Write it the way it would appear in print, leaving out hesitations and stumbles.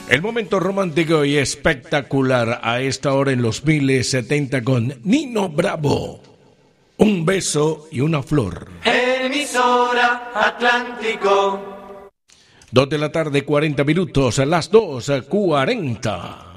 El momento romántico y espectacular a esta hora en los 1070 con Nino Bravo. Un beso y una flor. Emisora Atlántico. 2 de la tarde, 40 minutos, a las 2:40.